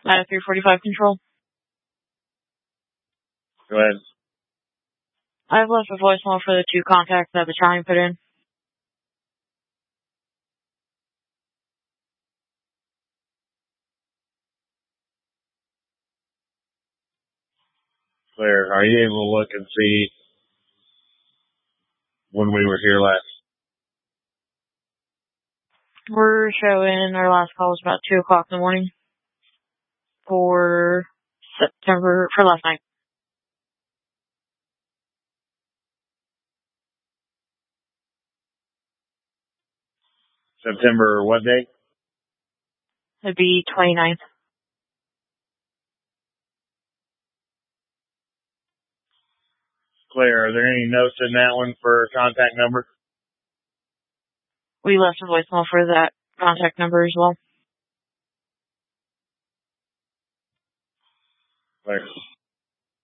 Ladder 345 control. Go ahead. I've left a voicemail for the 2 contacts that battalion put in. Clear. Are you able to look and see when we were here last? We're showing our last call was about 2 o'clock in the morning for last night. September what date? It'd be 29th. Clear. Are there any notes in that one for contact number? We left a voicemail for that contact number as well. Clear.